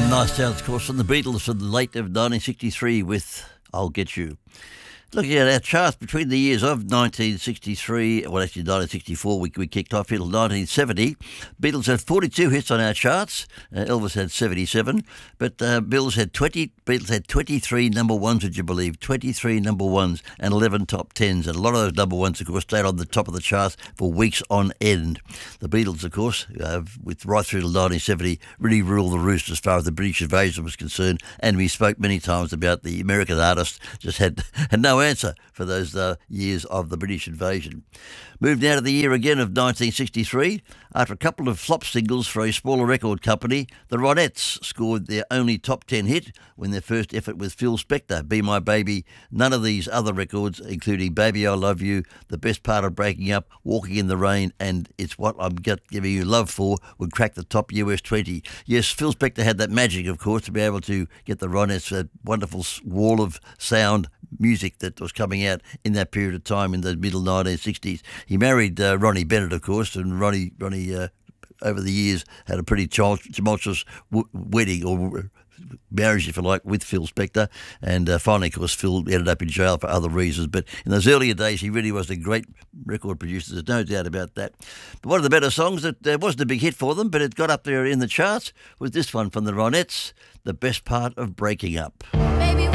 Nice sounds, of course, from the Beatles from the late of 1963 with I'll Get You. Looking at our charts between the years of 1963, well, actually 1964, we kicked off here till 1970. Beatles had 42 hits on our charts. Elvis had 77, but Beatles had 23 number ones, would you believe? 23 number ones and 11 top tens. And a lot of those number ones, of course, stayed on the top of the charts for weeks on end. The Beatles, of course, with right through to 1970, really ruled the roost as far as the British invasion was concerned. And we spoke many times about the American artists just had no answer for those years of the British invasion. Moved now to the year again of 1963. After a couple of flop singles for a smaller record company, the Ronettes scored their only top 10 hit when their first effort with Phil Spector, Be My Baby. None of these other records, including Baby I Love You, The Best Part of Breaking Up, Walking in the Rain, and It's What I'm Giving You Love For, would crack the top US 20. Yes, Phil Spector had that magic, of course, to be able to get the Ronettes a wonderful wall of sound music that was coming out in that period of time in the middle 1960s. He married Ronnie Bennett, of course, and Ronnie over the years had a pretty tumultuous wedding or marriage, if you like, with Phil Spector, and finally, of course, Phil ended up in jail for other reasons. But in those earlier days, he really was a great record producer. There's no doubt about that. But one of the better songs that wasn't a big hit for them, but it got up there in the charts, was this one from the Ronettes, The Best Part of Breaking Up.